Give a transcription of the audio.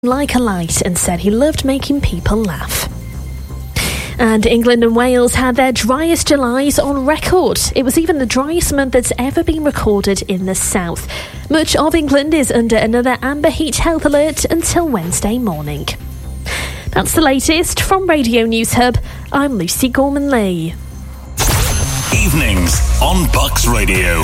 like a light and said he loved making people laugh. And England and Wales had their driest Julys on record. It was even the driest month that's ever been recorded in the south. Much of England is under another amber heat health alert until Wednesday morning. That's the latest from Radio News Hub. I'm Lucy Gorman-Lee. Evenings on Bucks Radio.